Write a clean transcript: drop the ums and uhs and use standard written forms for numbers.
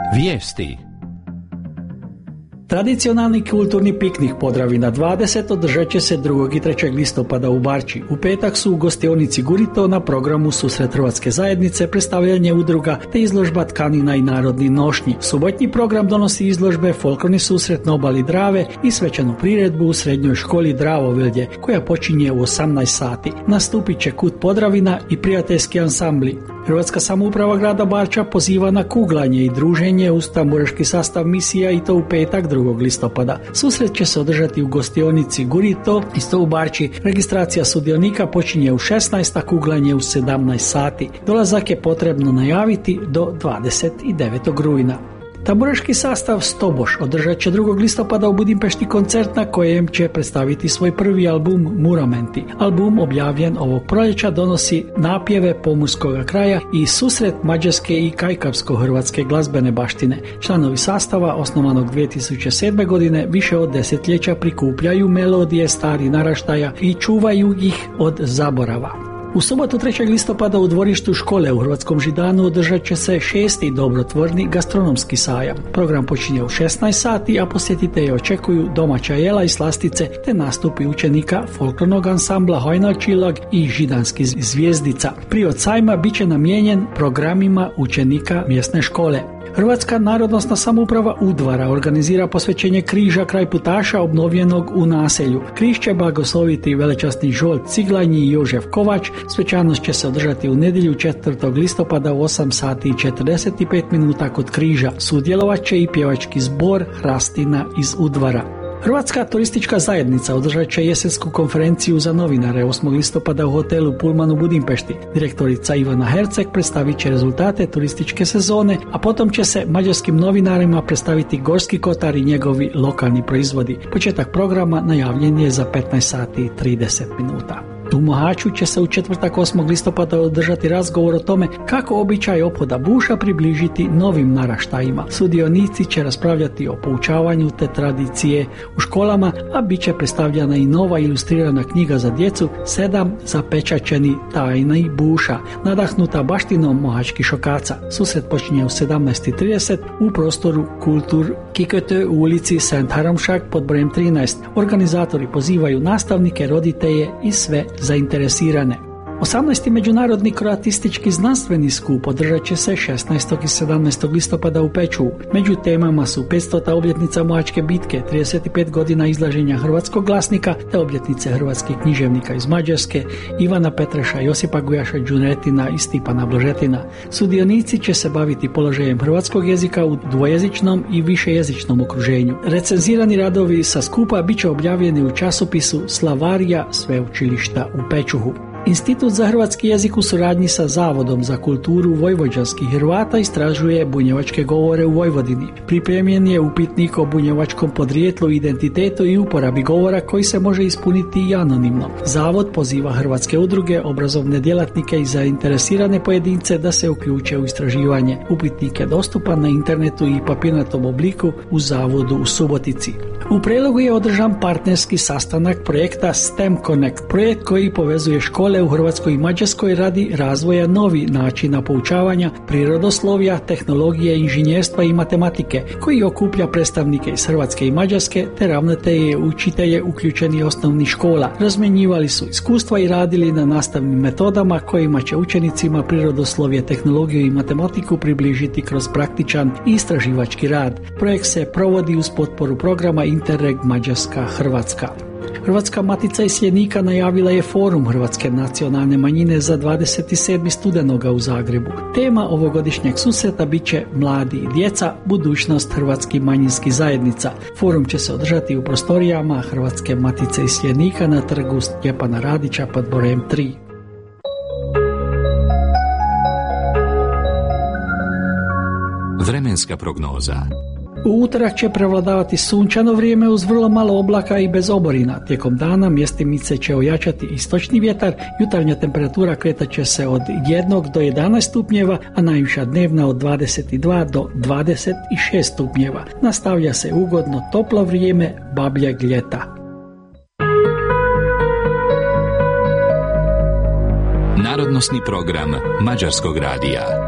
Vijesti. Tradicionalni kulturni piknik Podravina 20 održat će se 2. i 3. listopada u Barči. U petak su u gostionici Gurito na programu Susret Hrvatske zajednice, predstavljanje udruga te izložba tkanina i narodni nošnji. Subotnji program donosi izložbe Folklorni susret na obali Drave i svečanu priredbu u srednjoj školi Dravovilje, koja počinje u 18 sati. Nastupit će Kut Podravina i prijateljski ansambli. Hrvatska samouprava grada Barča poziva na kuglanje i druženje uz tamburaški sastav misija i to u petak 2. listopada. Susret će se održati u gostionici Gurito, isto u Barči. Registracija sudionika počinje u 16, a kuglanje u 17 sati. Dolazak je potrebno najaviti do 29. rujna. Tamburaški sastav Stoboš održat će 2. listopada u Budimpešti koncert na kojem će predstaviti svoj prvi album Muramenti. Album objavljen ovog proljeća donosi napjeve pomorskog kraja i susret mađarske i kajkavsko-hrvatske glazbene baštine. Članovi sastava, osnovanog 2007. godine, više od desetljeća prikupljaju melodije starih naraštaja i čuvaju ih od zaborava. U subotu 3. listopada u dvorištu škole u Hrvatskom Židanu održat će se 6. dobrotvorni gastronomski sajam. Program počinje u 16 sati, a posjetitelji očekuju domaća jela i slastice te nastupi učenika folklornog ansambla Hojnalčilag i Židanski zvijezdica. Prihod sajma bit će namijenjen programima učenika mjesne škole. Hrvatska narodnosna samouprava Udvara organizira posvećenje križa kraj putaša obnovljenog u naselju. Križ će blagosloviti velečasni Žolt Ciglanji i Jožef Kovač. Svečanost će se održati u nedjelju 4. listopada u 8 sati i 45 minuta kod križa. Sudjelovat će i pjevački zbor Hrastina iz Udvara. Hrvatska turistička zajednica održat će jesensku konferenciju za novinare 8. listopada u hotelu Pullman u Budimpešti. Direktorica Ivana Herceg predstavit će rezultate turističke sezone, a potom će se mađarskim novinarima predstaviti Gorski kotar i njegovi lokalni proizvodi. Početak programa najavljen je za 15 sati i 30 minuta. U Mohaču će se u četvrtak 8. listopada održati razgovor o tome kako običaj ophoda buša približiti novim naraštajima. Sudionici će raspravljati o poučavanju te tradicije u školama, a bit će predstavljena i nova ilustrirana knjiga za djecu 7 zapečaćeni tajni buša, nadahnuta baštinom mohačkih šokaca. Susret počinje u 17:30 u prostoru Kultur Kikete u ulici St. Haramšak pod brojem 13. Organizatori pozivaju nastavnike, roditelje i sve zainteresirane. 18. međunarodni kroatistički znanstveni skup održat će se 16. i 17. listopada u Pečuvu. Među temama su 500. obljetnica Mohačke bitke, 35 godina izlaženja hrvatskog glasnika te obljetnice hrvatskih književnika iz Mađarske, Ivana Petreša, Josipa Gujaša Đuretina i Stipana Bložetina. Sudionici će se baviti položajem hrvatskog jezika u dvojezičnom i višejezičnom okruženju. Recenzirani radovi sa skupa bit će objavljeni u časopisu Slavarija sveučilišta u Pečuhu. Institut za hrvatski jezik u suradnji sa Zavodom za kulturu vojvođanskih Hrvata istražuje bunjevačke govore u Vojvodini. Pripremljen je upitnik o bunjevačkom podrijetlu, identitetu i uporabi govora koji se može ispuniti i anonimno. Zavod poziva hrvatske udruge, obrazovne djelatnike i zainteresirane pojedince da se uključe u istraživanje. Upitnik je dostupan na internetu i papirnatom obliku u Zavodu u Subotici. U Prelogu je održan partnerski sastanak projekta STEM Connect, projekt koji povezuje škole u Hrvatskoj i Mađarskoj radi razvoja novih načina poučavanja, prirodoslovlja, tehnologije, inženjerstva i matematike, koji okuplja predstavnike iz Hrvatske i Mađarske te ravnatelje, učitelje uključeni osnovnih škola. Razmjenjivali su iskustva i radili na nastavnim metodama kojima će učenicima prirodoslovje, tehnologiju i matematiku približiti kroz praktičan i istraživački rad. Projekt se provodi uz potporu programa Interreg Mađarska-Hrvatska. Hrvatska matica iseljenika najavila je forum Hrvatske nacionalne manjine za 27. studenoga u Zagrebu. Tema ovogodišnjeg susreta bit će mladi i djeca, budućnost hrvatskih manjinskih zajednica. Forum će se održati u prostorijama Hrvatske matice iseljenika na trgu Stjepana Radića pod brojem 3. Vremenska prognoza. U utorak će prevladavati sunčano vrijeme uz vrlo malo oblaka i bez oborina. Tijekom dana mjestimice će ojačati istočni vjetar, jutarnja temperatura kretat će se od 1 do 11 stupnjeva, a najviša dnevna od 22 do 26 stupnjeva. Nastavlja se ugodno toplo vrijeme babljeg ljeta. Narodnosni program Mađarskog radija.